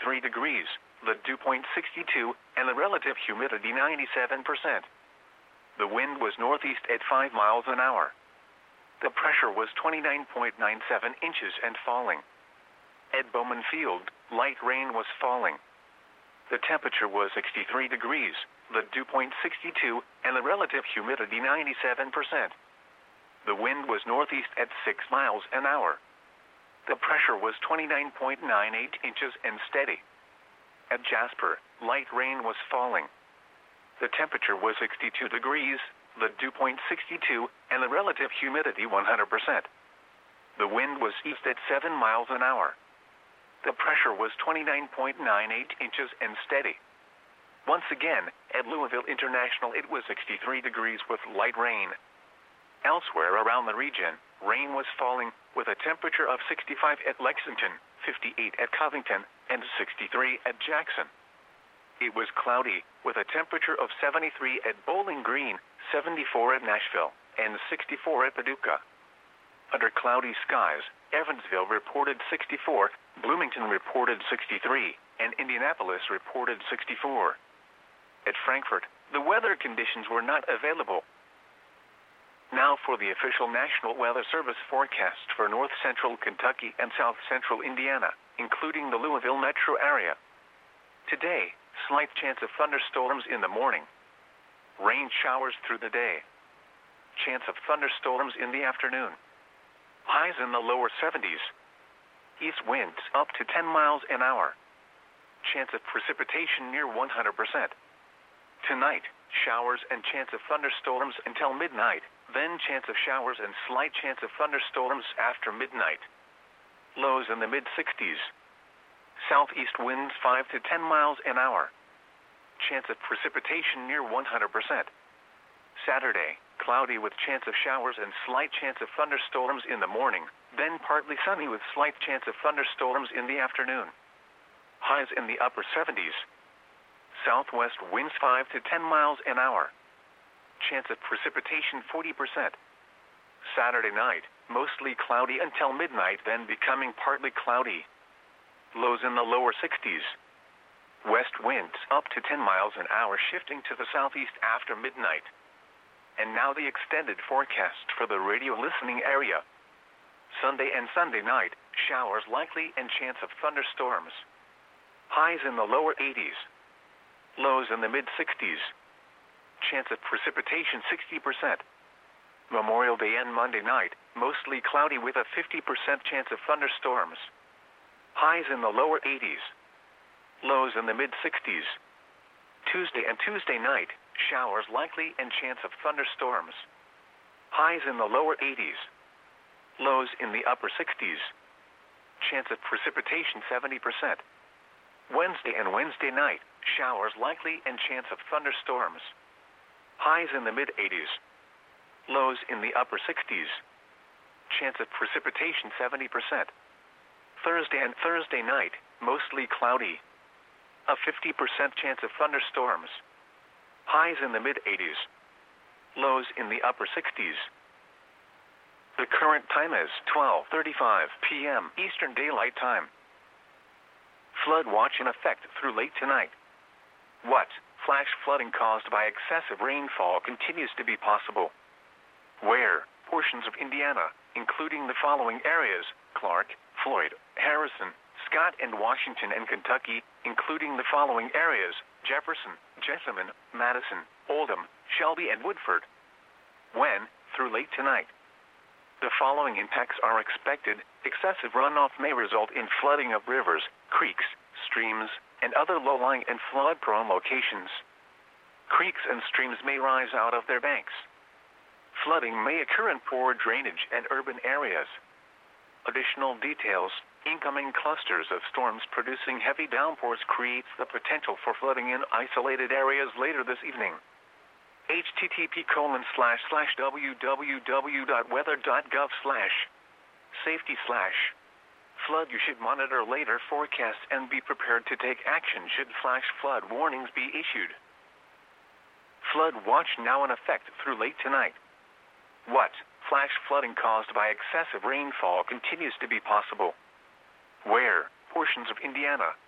63 degrees, the dew point 62, and the relative humidity 97%. The wind was northeast at 5 miles an hour. The pressure was 29.97 inches and falling. At Bowman Field, light rain was falling. The temperature was 63 degrees, the dew point 62, and the relative humidity 97%. The wind was northeast at 6 miles an hour. The pressure was 29.98 inches and steady. At Jasper, light rain was falling. The temperature was 62 degrees, the dew point 62, and the relative humidity 100%. The wind was east at 7 miles an hour. The pressure was 29.98 inches and steady. Once again, at Louisville International it was 63 degrees with light rain. Elsewhere around the region, rain was falling with a temperature of 65 at Lexington, 58 at Covington, and 63 at Jackson. It was cloudy with a temperature of 73 at Bowling Green, 74 at Nashville, and 64 at Paducah. Under cloudy skies, Evansville reported 64, Bloomington reported 63, and Indianapolis reported 64. At Frankfort, the weather conditions were not available. Now for the official National Weather Service forecast for north central Kentucky and south central Indiana, including the Louisville metro area. Today, slight chance of thunderstorms in the morning. Rain showers through the day. Chance of thunderstorms in the afternoon. Highs in the lower 70s. East winds up to 10 miles an hour. Chance of precipitation near 100%. Tonight, showers and chance of thunderstorms until midnight, then chance of showers and slight chance of thunderstorms after midnight. Lows in the mid-60s. Southeast winds 5 to 10 miles an hour. Chance of precipitation near 100%. Saturday, cloudy with chance of showers and slight chance of thunderstorms in the morning, then partly sunny with slight chance of thunderstorms in the afternoon. Highs in the upper 70s. Southwest winds 5 to 10 miles an hour. Chance of precipitation 40%. Saturday night, mostly cloudy until midnight, then becoming partly cloudy. Lows in the lower 60s. West winds up to 10 miles an hour shifting to the southeast after midnight. And now the extended forecast for the radio listening area. Sunday and Sunday night, showers likely and chance of thunderstorms. Highs in the lower 80s. Lows in the mid-60s. Chance of precipitation 60%. Memorial Day and Monday night, mostly cloudy with a 50% chance of thunderstorms. Highs in the lower 80s. Lows in the mid-60s. Tuesday and Tuesday night, showers likely and chance of thunderstorms. Highs in the lower 80s. Lows in the upper 60s. Chance of precipitation 70%. Wednesday and Wednesday night, showers likely and chance of thunderstorms. Highs in the mid-80s. Lows in the upper 60s. Chance of precipitation 70%. Thursday and Thursday night, mostly cloudy. A 50% chance of thunderstorms. Highs in the mid-80s. Lows in the upper 60s. The current time is 12:35 p.m. Eastern Daylight Time. Flood watch in effect through late tonight. What? Flash flooding caused by excessive rainfall continues to be possible. Where? Portions of Indiana, including the following areas: Clark, Floyd, Harrison, Scott, and Washington, and Kentucky, including the following areas: Jefferson, Jessamine, Madison, Oldham, Shelby, and Woodford. When? Through late tonight. The following impacts are expected. Excessive runoff may result in flooding of rivers, creeks, streams, and other low-lying and flood-prone locations. Creeks and streams may rise out of their banks. Flooding may occur in poor drainage and urban areas. Additional details: incoming clusters of storms producing heavy downpours creates the potential for flooding in isolated areas later this evening. http://www.weather.gov/safety/flood. You should monitor later forecasts and be prepared to take action should flash flood warnings be issued. Flood watch now in effect through late tonight. What? Flash flooding caused by excessive rainfall continues to be possible. Where? Portions of Indiana,